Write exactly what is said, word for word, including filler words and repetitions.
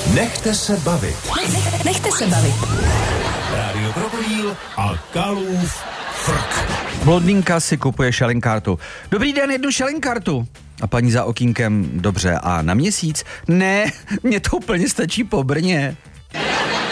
Nechte se bavit. Nech, nechte se bavit. Rádio Krokodýl a Kalův frk. Blondýnka si kupuje šalenkartu. Dobrý den, jednu šalenkartu. A paní za okýnkem, dobře, a na měsíc? Ne, mně to úplně stačí po Brně.